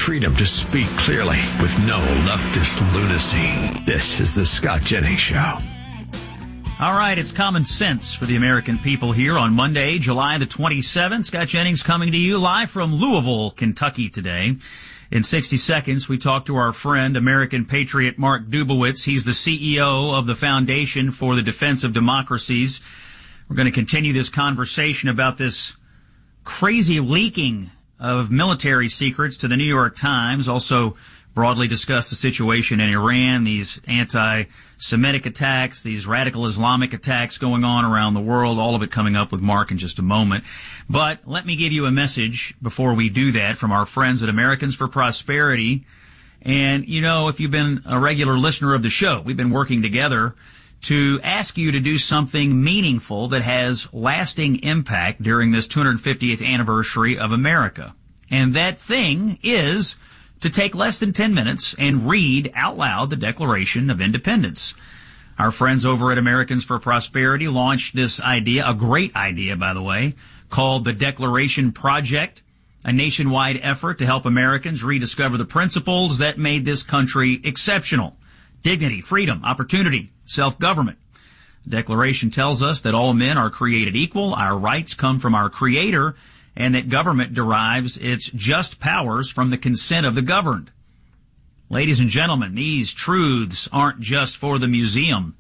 freedom to speak clearly with no leftist lunacy. This is the Scott Jennings Show. All right, it's common sense for the American people here on Monday, July the 27th. Scott Jennings coming to you live from Louisville, Kentucky today. In 60 seconds, we talk to our friend, American patriot Mark Dubowitz. He's the CEO of the Foundation for the Defense of Democracies. We're going to continue this conversation about this crazy leaking of military secrets to the New York Times. Also broadly discuss the situation in Iran, these anti-Semitic attacks, these radical Islamic attacks going on around the world, all of it coming up with Mark in just a moment. But let me give you a message before we do that from our friends at Americans for Prosperity. And, you know, if you've been a regular listener of the show, we've been working together to ask you to do something meaningful that has lasting impact during this 250th anniversary of America. And that thing is to take less than 10 minutes and read out loud the Declaration of Independence. Our friends over at Americans for Prosperity launched this idea, a great idea, by the way, called the Declaration Project, a nationwide effort to help Americans rediscover the principles that made this country exceptional. Dignity, freedom, opportunity, self-government. The Declaration tells us that all men are created equal, our rights come from our Creator, and that government derives its just powers from the consent of the governed. Ladies and gentlemen, these truths aren't just for the museum.